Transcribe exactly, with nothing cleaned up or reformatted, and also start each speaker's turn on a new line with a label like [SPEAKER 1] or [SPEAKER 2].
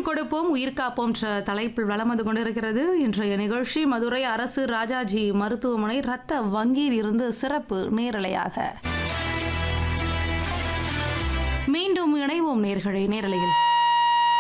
[SPEAKER 1] உயிர் கொடுப்போம் உயிர் காப்போம் என்ற தலைப்பில் வலம் வந்து கொண்டிருக்கிறது இன்றைய நிகழ்ச்சி. மதுரை அரசு ராஜாஜி மருத்துவமனை இரத்த வங்கியில் இருந்து சிறப்பு நேரலையாக மீண்டும் இணைவோம் நேர்களை நேரலையில்.